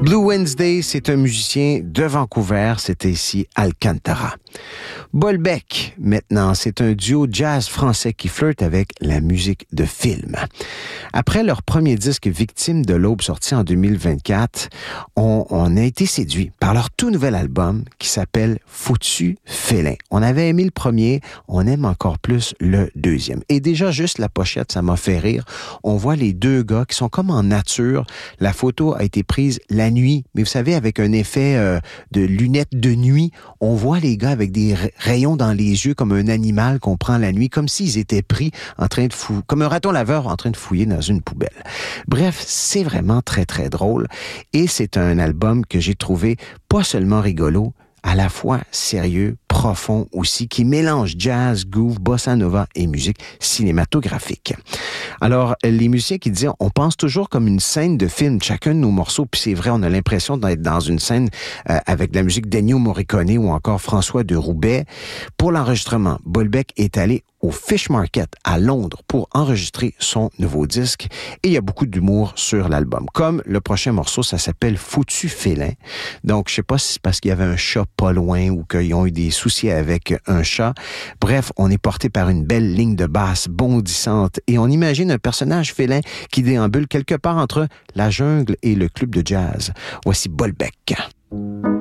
Blue Wednesday, c'est un musicien de Vancouver, c'était ici Alcantara. Bolbec, maintenant, c'est un duo jazz français qui flirte avec la musique de film. Après leur premier disque Victime de l'aube sorti en 2024, on a été séduit par leur tout nouvel album qui s'appelle Foutu félin. On avait aimé le premier, on aime encore plus le deuxième. Et déjà, juste la pochette, ça m'a fait rire. On voit les deux gars qui sont comme en nature. La photo a été prise la nuit, mais vous savez, avec un effet de lunettes de nuit, on voit les gars avec des rayons dans les yeux comme un animal qu'on prend la nuit, comme s'ils étaient pris en train de fouiller, comme un raton laveur en train de fouiller dans une poubelle. Bref, c'est vraiment très, très drôle. Et c'est un album que j'ai trouvé pas seulement rigolo, à la fois sérieux, profond aussi, qui mélange jazz, groove, bossa nova et musique cinématographique. Alors, les musiciens qui disaient, on pense toujours comme une scène de film, chacun de nos morceaux, puis c'est vrai, on a l'impression d'être dans une scène avec de la musique d'Ennio Morricone ou encore François de Roubaix. Pour l'enregistrement, Bolbec est allé au Fish Market à Londres pour enregistrer son nouveau disque et il y a beaucoup d'humour sur l'album. Comme le prochain morceau, ça s'appelle Foutu félin. Donc, je sais pas si c'est parce qu'il y avait un chat pas loin ou qu'ils ont eu des soucis avec un chat. Bref, on est porté par une belle ligne de basse bondissante et on imagine un personnage félin qui déambule quelque part entre la jungle et le club de jazz. Voici Bolbec.